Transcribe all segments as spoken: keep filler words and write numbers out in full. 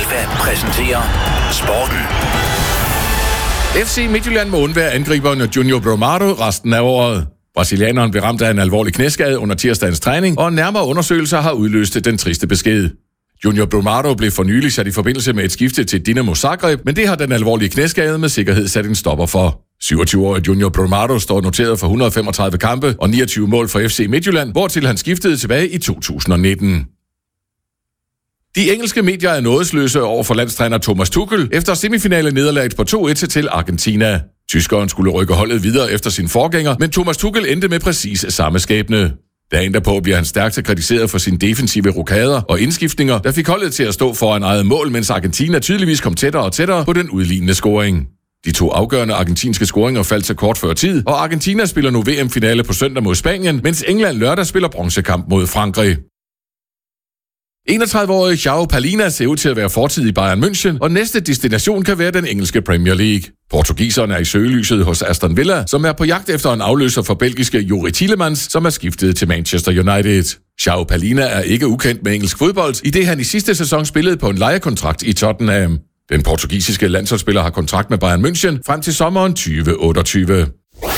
Alfa præsenterer Sporten. F C Midtjylland må undvære angriberen Junior Brumado resten af året. Brasilianeren blev ramt af en alvorlig knæskade under tirsdagens træning, og nærmere undersøgelser har udløst den triste besked. Junior Brumado blev for nylig sat i forbindelse med et skifte til Dinamo Zagreb, men det har den alvorlige knæskade med sikkerhed sat en stopper for. syvogtyve-årige Junior Brumado står noteret for et hundrede og femogtredive kampe og niogtyve mål for F C Midtjylland, hvortil han skiftede tilbage i to tusind og nitten. De engelske medier er nådesløse over for landstræner Thomas Tuchel efter semifinale nederlaget på to et til Argentina. Tyskeren skulle rykke holdet videre efter sin forgænger, men Thomas Tuchel endte med præcis samme skæbne. Dagen derpå bliver han stærkt kritiseret for sine defensive rokader og indskiftninger, der fik holdet til at stå foran eget mål, mens Argentina tydeligvis kom tættere og tættere på den udlignende scoring. De to afgørende argentinske scoringer faldt til kort før tid, og Argentina spiller nu V M-finale på søndag mod Spanien, mens England lørdag spiller bronzekamp mod Frankrig. enogtredive-årige João Palhinha ser ud til at være fortid i Bayern München, og næste destination kan være den engelske Premier League. Portugiseren er i søgelyset hos Aston Villa, som er på jagt efter en afløser for belgiske Youri Tielemans, som er skiftet til Manchester United. João Palhinha er ikke ukendt med engelsk fodbold, idet han i sidste sæson spillede på en lejekontrakt i Tottenham. Den portugisiske landsholdsspiller har kontrakt med Bayern München frem til sommeren tyve otteogtyve.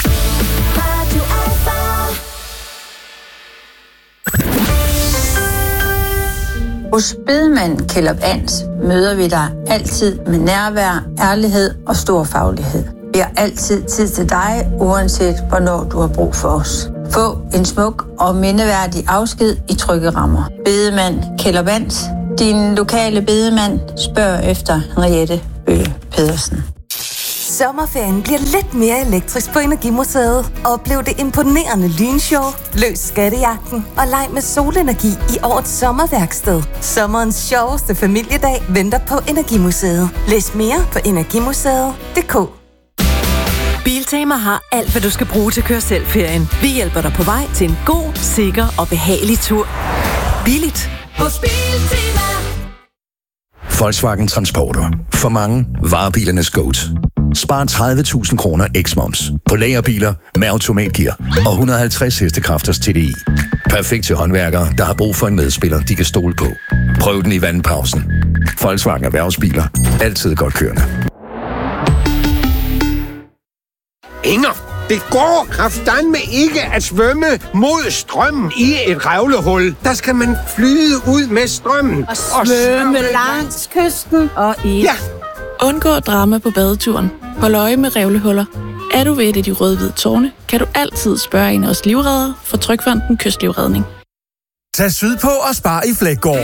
Hos bedemand Kjeld Ans møder vi dig altid med nærvær, ærlighed og stor faglighed. Vi har altid tid til dig, uanset hvornår du har brug for os. Få en smuk og mindeværdig afsked i trygge rammer. Bedemand Kjeld Ans, din lokale bedemand, spørg efter Henriette Bøge Pedersen. Sommerferien bliver lidt mere elektrisk på Energimuseet. Oplev det imponerende lynshow, løs skattejagten og leg med solenergi i årets sommerværksted. Sommerens sjoveste familiedag venter på Energimuseet. Læs mere på energimuseet punktum d k. Biltema har alt, hvad du skal bruge til kør-selv-ferien. Vi hjælper dig på vej til en god, sikker og behagelig tur. Billigt hos Biltema. Volkswagen Transporter. For mange varebilernes GOAT. Spar tredive tusind kroner eks-moms på lagerbiler med automatgear og et hundrede og halvtreds hestekræfters T D I. Perfekt til håndværkere, der har brug for en medspiller, de kan stole på. Prøv den i vandpausen. Volkswagen Erhvervsbiler. Altid godt kørende. Inger, det går kraftedeme ikke at svømme mod strømmen i et revlehul. Der skal man flyde ud med strømmen. Og svømme langs kysten og i... Ja. Undgå drama på badeturen. Hold øje med revlehuller. Er du ved et af de røde-hvide tårne, kan du altid spørge en af os livreddere fra Trygfonden Kystlivredning. Tag sydpå og spar i Flækgaard.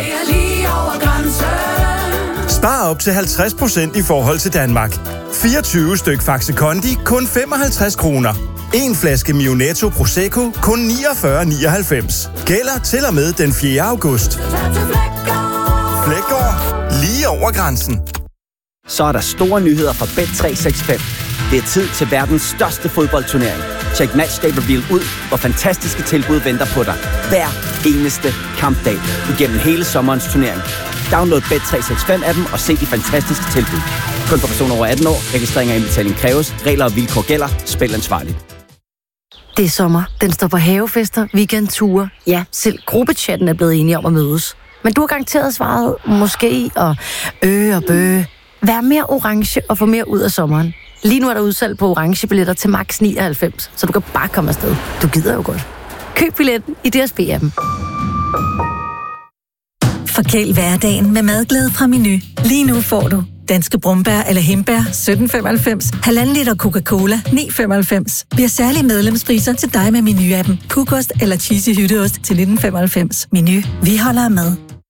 Spar op til halvtreds procent i forhold til Danmark. fireogtyve styk Faxe Kondi, kun femoghalvtreds kroner. En flaske Mionetto Prosecco, kun niogfyrre nioghalvfems. Gælder til og med den fjerde august. Flækgaard. Lige over grænsen. Så er der store nyheder fra Bet tre seks fem. Det er tid til verdens største fodboldturnering. Check Match Day Reveal ud, hvor fantastiske tilbud venter på dig. Hver eneste kampdag igennem hele sommerens turnering. Download Bet tre seks fem appen og se de fantastiske tilbud. Kun for personer over atten år. Registrering og indbetaling kræves. Regler og vilkår gælder. Spil ansvarligt. Det er sommer. Den står på havefester, weekendture. Ja, selv gruppechatten er blevet enige om at mødes. Men du har garanteret svaret måske og øh og bøge. Vær mere orange og få mere ud af sommeren. Lige nu er der udsalg på orange billetter til max nioghalvfems, så du kan bare komme afsted. Du gider jo godt. Køb billetten i D S B-appen. Forkæl hverdagen med madglæde fra Meny. Lige nu får du danske brumbær eller hindbær sytten femoghalvfems, halvanden liter Coca-Cola ni femoghalvfems. Vi har særlige medlemspriser til dig med Meny-appen. Pukost eller cheesy hytteost til nitten femoghalvfems. Meny. Vi holder med.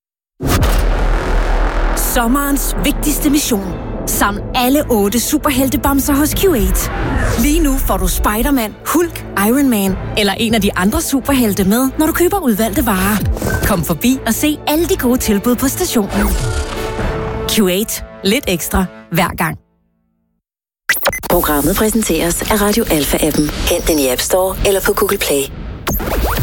Sommerens vigtigste mission. Saml alle otte superheltebamser hos Q otte. Lige nu får du Spider-Man, Hulk, Iron Man eller en af de andre superhelte med, når du køber udvalgte varer. Kom forbi og se alle de gode tilbud på stationen. Q otte. Lidt ekstra hver gang. Programmet præsenteres af Radio Alfa-appen. Hent den i App Store eller på Google Play.